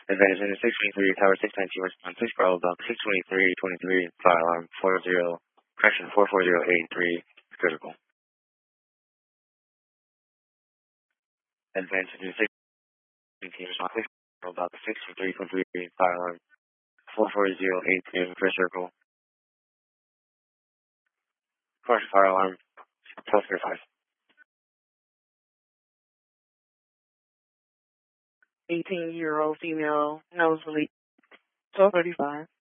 Advantage in 623, Tower 692, response 6 Bravo, about 623, fire alarm 44083, critical. Advantage in 617, response 6 Bravo, about 623, fire alarm 44082, first circle. First fire alarm 1235. 18-year-old female, nosebleed, 1235.